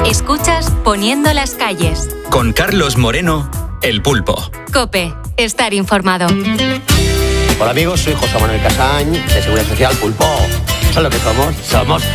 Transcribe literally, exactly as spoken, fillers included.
Escuchas Poniendo las calles. Con Carlos Moreno, El Pulpo. COPE. Estar informado. Hola amigos, soy José Manuel Casañ, de Seguridad Social Pulpo. ¿Son lo que somos? Somos